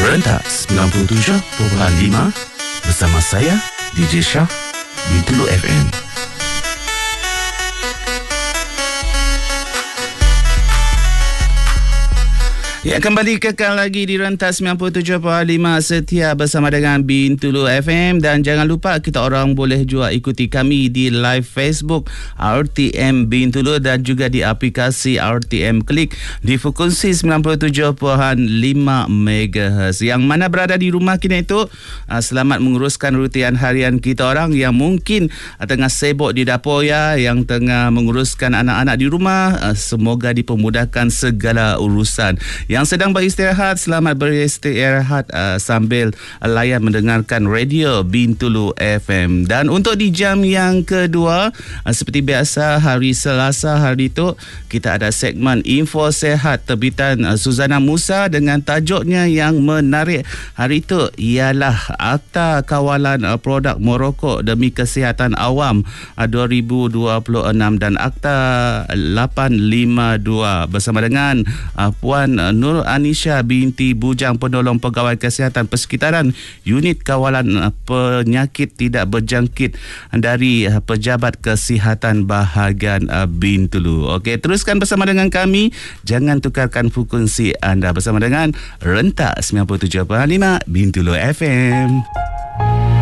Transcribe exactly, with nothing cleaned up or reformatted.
Rentak sembilan puluh tujuh perpuluhan lima bersama saya D J Shah Bintulu F M. Ya, kembali kekal lagi di Rentak sembilan puluh tujuh perpuluhan lima setia bersama dengan Bintulu F M. Dan jangan lupa kita orang boleh juga ikuti kami di live Facebook R T M Bintulu dan juga di aplikasi R T M Klik di frekuensi sembilan puluh tujuh perpuluhan lima megahertz. Yang mana berada di rumah kita itu, selamat menguruskan rutian harian kita orang yang mungkin tengah sibuk di dapur ya, yang tengah menguruskan anak-anak di rumah, semoga dipermudahkan segala urusan. Yang sedang beristirahat, selamat beristirahat uh, sambil layan mendengarkan radio Bintulu F M. Dan untuk di jam yang kedua, uh, seperti biasa hari Selasa hari itu kita ada segmen Info Sehat terbitan uh, Suzana Musa dengan tajuknya yang menarik hari itu ialah Akta Kawalan uh, Produk Merokok Demi Kesihatan Awam uh, dua ribu dua puluh enam dan Akta lapan lima dua bersama dengan uh, Puan uh, Nur Anisha binti Bujang Penolong Pegawai Kesihatan Persekitaran Unit Kawalan Penyakit Tidak Berjangkit dari Pejabat Kesihatan Bahagian Bintulu. Okey, teruskan bersama dengan kami. Jangan tukarkan frekuensi anda bersama dengan Rentak sembilan puluh tujuh perpuluhan lima Bintulu F M.